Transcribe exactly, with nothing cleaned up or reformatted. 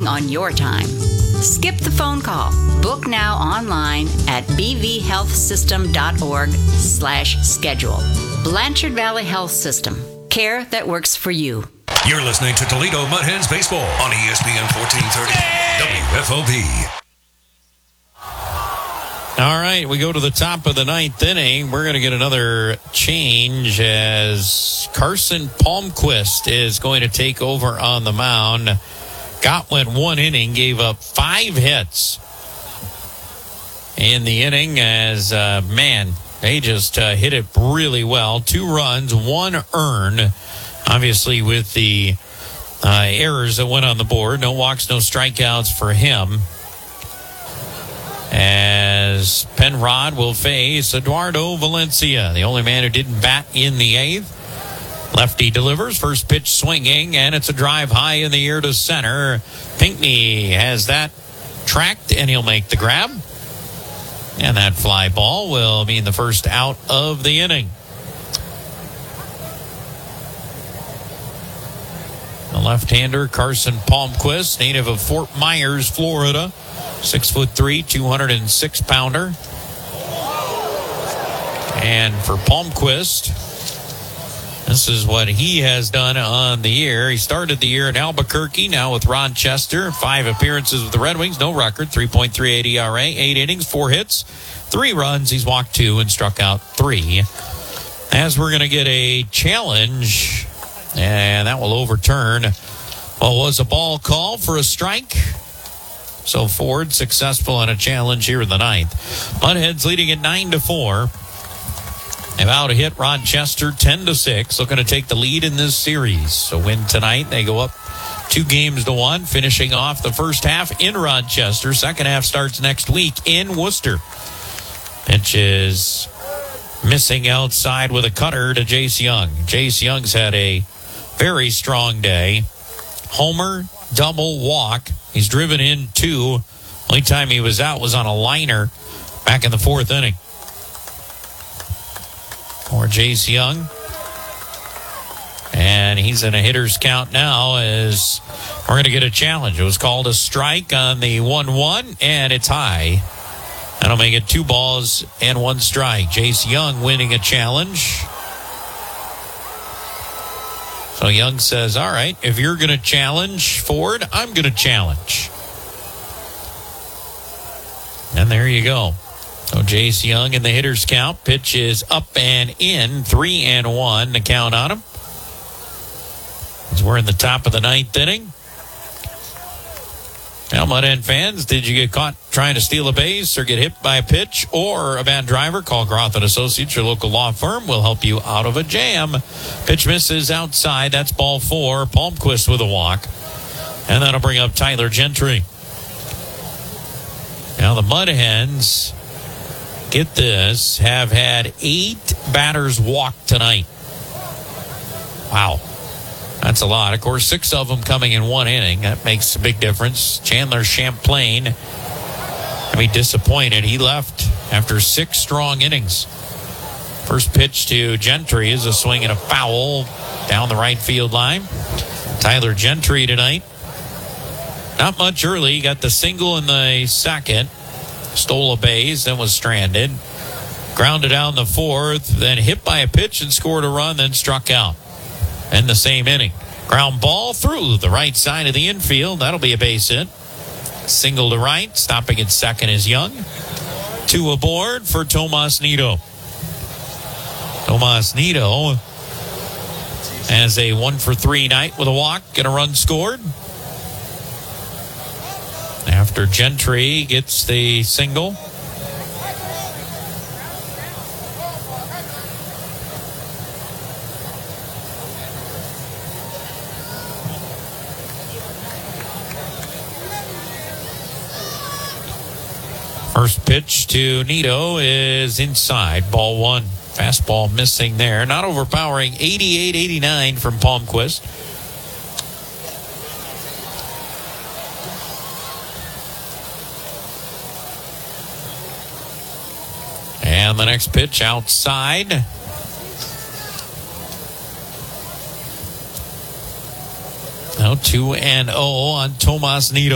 on your time. Skip the phone call. Book now online at b v health system dot org slash schedule. Blanchard Valley Health System. Care that works for you. You're listening to Toledo Mud Hens Baseball on E S P N fourteen thirty W F O B. All right, we go to the top of the ninth inning. We're going to get another change as Carson Palmquist is going to take over on the mound. Gott went one inning, gave up five hits in the inning as, uh, man, they just uh, hit it really well. Two runs, one earned, obviously with the uh, errors that went on the board. No walks, no strikeouts for him. As Penrod will face Eduardo Valencia, the only man who didn't bat in the eighth. Lefty delivers, first pitch swinging, and it's a drive high in the air to center. Pinckney has that tracked, and he'll make the grab. And that fly ball will mean the first out of the inning. The left-hander, Carson Palmquist, native of Fort Myers, Florida. Six foot three, two hundred six pounder. And for Palmquist, this is what he has done on the year. He started the year in Albuquerque, now with Rochester. Five appearances with the Red Wings, no record, three point three eight E R A, eight innings, four hits, three runs. He's walked two and struck out three. As we're going to get a challenge, and that will overturn what was a ball call for a strike. So Ford successful on a challenge here in the ninth. Mudheads leading at nine to four. They've out hit Rochester ten to six. Looking to take the lead in this series. So win tonight. They go up two games to one, finishing off the first half in Rochester. Second half starts next week in Worcester. Pitch is missing outside with a cutter to Jace Young. Jace Young's had a very strong day. Homer, double, walk. He's driven in two. Only time he was out was on a liner back in the fourth inning. Or Jace Young. And he's in a hitter's count now as we're going to get a challenge. It was called a strike on the one one, and it's high. That'll make it two balls and one strike. Jace Young winning a challenge. So Young says, all right, if you're going to challenge Ford, I'm going to challenge. And there you go. So Jace Young in the hitter's count. Pitch is up and in, three and one to count on him. As we're in the top of the ninth inning. Now, Mud Hen fans, did you get caught trying to steal a base or get hit by a pitch or a bad driver? Call Groth and Associates, your local law firm. Will help you out of a jam. Pitch misses outside. That's ball four. Palmquist with a walk. And that'll bring up Tyler Gentry. Now the Mud Hens, get this, have had eight batters walk tonight. Wow. That's a lot. Of course, six of them coming in one inning. That makes a big difference. Chandler Champlain, I mean, disappointed. He left after six strong innings. First pitch to Gentry is a swing and a foul down the right field line. Tyler Gentry tonight. Not much early. He got the single in the second. Stole a base, then was stranded. Grounded out in the fourth, then hit by a pitch and scored a run, then struck out. In the same inning. Ground ball through the right side of the infield. That'll be a base hit. Single to right. Stopping at second is Young. Two aboard for Tomas Nido. Tomas Nido has a one for three night with a walk and a run scored. After Gentry gets the single. First pitch to Nido is inside, ball one. Fastball missing there. Not overpowering, eighty-eight eighty-nine from Palmquist. And the next pitch outside. Now two and oh on Tomas Nido.